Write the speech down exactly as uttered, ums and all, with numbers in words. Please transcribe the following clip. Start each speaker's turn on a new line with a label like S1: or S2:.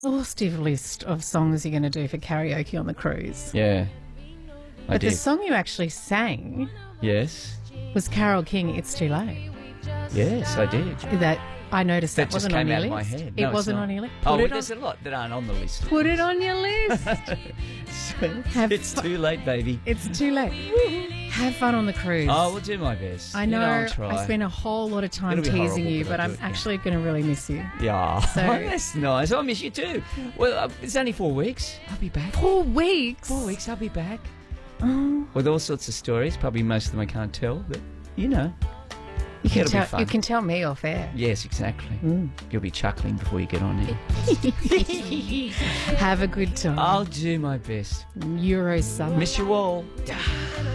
S1: exhaustive list of songs you're going to do for karaoke on the cruise.
S2: Yeah, I
S1: But
S2: did.
S1: the song you actually sang
S2: Yes,
S1: was Carole King, It's Too Late.
S2: yes, I did.
S1: That I noticed that,
S2: That just
S1: wasn't
S2: came
S1: on your
S2: out of
S1: list.
S2: my head.
S1: It
S2: No, it's
S1: wasn't
S2: not.
S1: on your list.
S2: Oh,
S1: Put
S2: well,
S1: it on,
S2: there's a lot that aren't on the list.
S1: put it on your list. Have
S2: It's
S1: fu-
S2: too late, baby.
S1: It's too late. Have fun on the cruise.
S2: Oh, we'll do my best.
S1: I
S2: You
S1: know,
S2: I'll try.
S1: I spent a whole lot of time
S2: It'll be
S1: teasing
S2: horrible,
S1: you,
S2: but
S1: but
S2: I'll
S1: I'm
S2: do it, yeah.
S1: actually going to really miss you.
S2: Yeah,
S1: So-
S2: that's nice. I miss you too. Well, uh, it's only four weeks. I'll be back.
S1: Four weeks.
S2: Four weeks, I'll be back.
S1: Oh,
S2: With all sorts of stories. Probably most of them I can't tell, but you know.
S1: you can
S2: It'll be
S1: tell.
S2: fun.
S1: You can tell me off air.
S2: Yes, exactly.
S1: Mm.
S2: You'll be chuckling before you get on here.
S1: Have a good time.
S2: I'll do my best.
S1: Euro summer.
S2: Miss you all.